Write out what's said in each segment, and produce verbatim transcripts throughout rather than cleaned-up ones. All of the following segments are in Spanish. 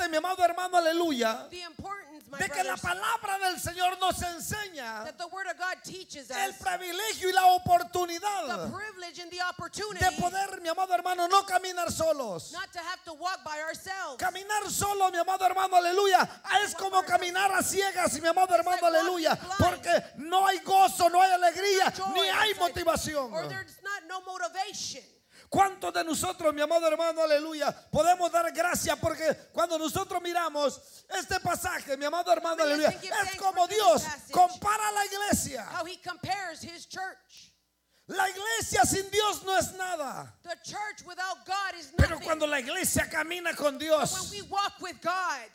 mi amado hermano, aleluya, the importance, my de que la brothers, palabra del Señor nos enseña that the Word of God teaches el us privilegio y la the oportunidad privilege and the opportunity de poder, mi amado hermano, no caminar solos. not to have to walk by ourselves. Caminar solo, mi amado hermano, aleluya, es como caminar a ciegas, mi amado hermano, aleluya, porque no hay gozo, no hay alegría, Joy, ni hay it's like- motivación. Or there's not no motivation. ¿Cuántos de nosotros, mi amado hermano, aleluya, podemos dar gracias? Porque cuando nosotros miramos este pasaje, mi amado hermano, How many aleluya, can give es thanks como for this Dios passage? compara a la iglesia. How he compares his church. La iglesia sin Dios no es nada. The church without God is Pero nothing. cuando la iglesia camina con When Dios, we walk with God,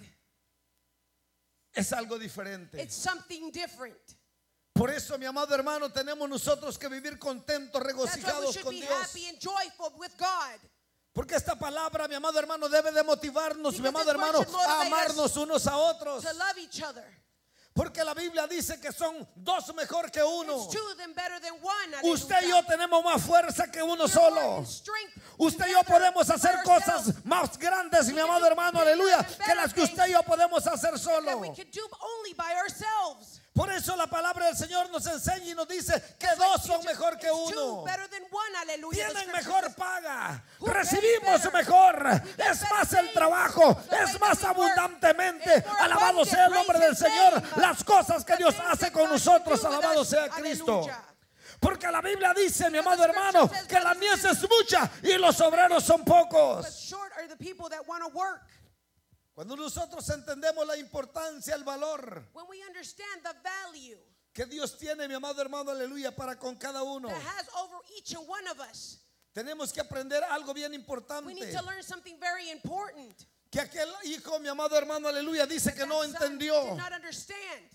es algo diferente. it's something different. Por eso, mi amado hermano, tenemos nosotros que vivir contentos, That's why we regocijados should con be Dios. happy and joyful with God. Porque esta palabra, mi amado hermano, debe de motivarnos, mi Because amado this hermano, word should a motivate amarnos unos a otros. To love each other. Porque la Biblia dice que son dos mejor que uno. It's two of them better than one. Usted y yo Hallelujah. tenemos más fuerza que uno We're more solo. in strength Usted y yo together podemos hacer by cosas ourselves más grandes, mi We can amado do hermano, bigger aleluya, and que better las que usted y yo podemos hacer that solo. we could do only by ourselves. Por eso la palabra del Señor nos enseña y nos dice que dos son mejor que It's two uno. better than one. Hallelujah. The Tienen scripture mejor says, paga, Who pays recibimos better? mejor, We get es better más el pay. trabajo, The way es that más we work abundantemente. is more Alabado abundant. sea el nombre del Praise his Señor. name. Las cosas que The Dios things hace that con God nosotros, can do with alabado us. sea Cristo. Hallelujah. Porque la Biblia dice, mi amado the scripture hermano, says, que la brothers mies and es mucha y los obreros son But pocos. short are the people that want to work. Cuando nosotros entendemos la importancia, el valor When we understand the value que Dios tiene, mi amado hermano, aleluya, para con cada uno, that has over each and one of us, tenemos que aprender algo bien we need importante. to learn something very important. Que aquel hijo, mi amado hermano, aleluya, dice que no That son entendió did not understand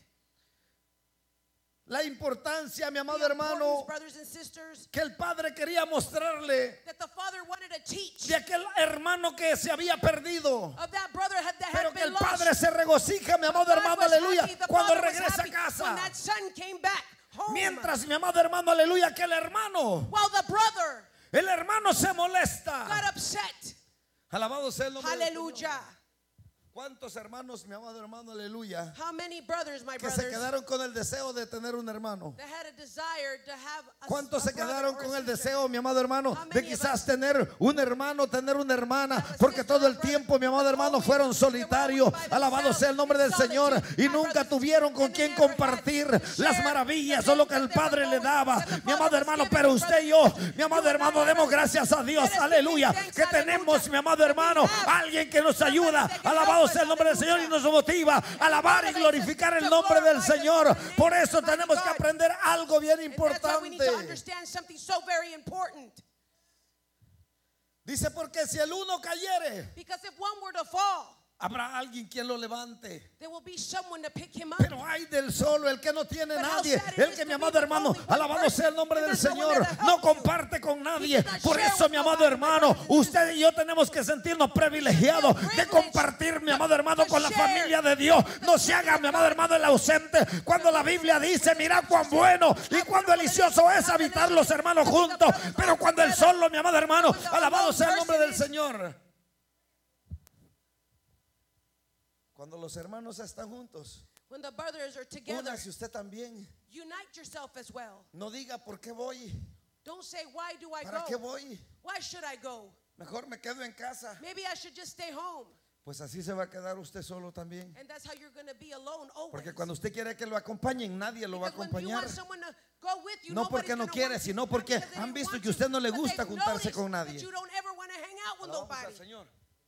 la importancia, mi the amado importance, hermano, brothers and sisters, que el padre quería mostrarle that the father wanted to teach de aquel hermano que se había perdido. of that brother had, that Pero had que been el padre lost. se regocija, mi amado God hermano, was aleluya, happy, the cuando father was regresa a happy casa. when that son came back home. Mientras, mi amado hermano, aleluya, que el hermano, While the brother el hermano se got molesta. upset. Alabado sea el nombre del Señor. Hallelujah. ¿Cuántos hermanos, mi amado hermano, aleluya, How many brothers, my que se brothers, quedaron con el deseo de tener un hermano? that had a desire to have a, ¿Cuántos a se brother quedaron or a con el sister? deseo, mi amado hermano, How de many of quizás us tener un hermano, tener una hermana? have a Porque sister todo or el brother, tiempo, mi amado but hermano, always fueron they were always solitarios. by Alabado themselves, sea el nombre del in Señor. solitude, Y my nunca brothers, tuvieron con and they quien never had compartir to las share maravillas the o lo que things el that they Padre were le going, daba. that the Mi Father amado was hermano, giving, pero brothers. usted y yo, mi You amado and I, hermano, my demos brothers, gracias a Dios. let us give Aleluya. thanks, Que hallelujah. tenemos, mi amado hermano, We have alguien que nos somebody ayuda. that can Alabado help sea el us, nombre del Señor y hallelujah. nos motiva a alabar y glorificar el nombre del Señor. Por eso tenemos que aprender algo bien And that's why we need to importante. understand something so very important. Dice, porque si el uno cayere, Because if one were to fall, habrá alguien quien lo levante. there will be someone to pick him up. Pero hay del solo, el que no tiene But how nadie, sad it el is que to mi be amado the hermano, only one alabado person, sea el nombre and del there's no one Señor, there to no help you. comparte con nadie. He does not Por share eso, with mi amado nobody, hermano, my brothers and usted y yo tenemos que sentirnos privilegiados de privileged compartir, mi amado hermano, to con la share familia de Dios. No se haga, mi amado hermano, el ausente. Cuando la Biblia dice, mira cuán bueno y cuán delicioso es habitar los hermanos juntos. Pero cuando el solo, mi amado hermano, alabado sea el nombre del Señor. Cuando los hermanos están juntos, When the brothers are together, únase usted también. unite yourself as well. No diga por qué voy, Don't say, why do I para qué go? voy. Why should I go? Mejor me quedo en casa. Maybe I should just stay home. Pues así se va a quedar usted solo también. And that's how you're going to be alone always. Porque cuando usted quiere que lo acompañen, nadie lo va a Because when you acompañar. want someone to go with you, No nobody's porque no gonna quiere, want you, sino not porque because they han don't visto want que a usted no le you, but gusta they've juntarse noticed con that nadie. you don't ever want to hang out with Alabamos al nobody. Señor.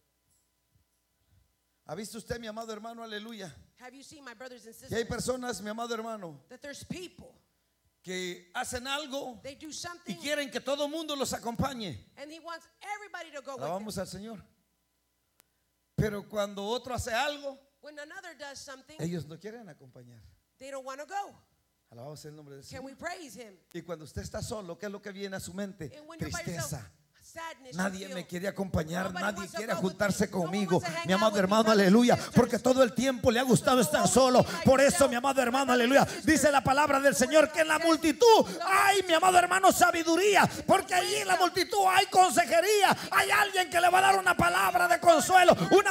¿Ha visto usted, mi amado hermano, aleluya? Have you seen, my brothers and Que hay sisters, personas, mi amado hermano, that there's people, que hacen algo they do y something, quieren que todo el mundo los acompañe. and he wants everybody to go with him. Alabamos al Señor. Pero cuando otro hace algo, When another does something, ellos no quieren acompañar. they don't want to go. Alabamos el nombre del Can Señor. we praise him? Y cuando usted está solo, ¿qué es lo que viene a su mente? And when you're by yourself, Tristeza. sadness, you Nadie feel. me quiere acompañar, Nobody nadie wants to quiere go with juntarse me. No one conmigo. wants to hang Mi out amado with me, hermano, brothers and aleluya, sisters. porque todo el tiempo le ha gustado estar solo. Por eso, mi amado hermano, aleluya, dice la palabra del Señor que en la multitud hay, mi amado hermano, sabiduría, porque allí en la multitud hay consejería, hay alguien que le va a dar una palabra de consuelo, una